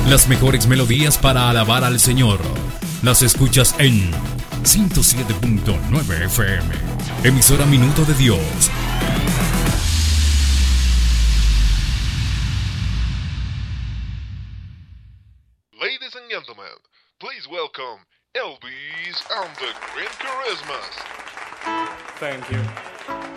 Las mejores melodías para alabar al Señor. Las escuchas en 107.9 FM. Emisora Minuto de Dios. Ladies and gentlemen, please welcome Elvis and the Green Charismas. Thank you.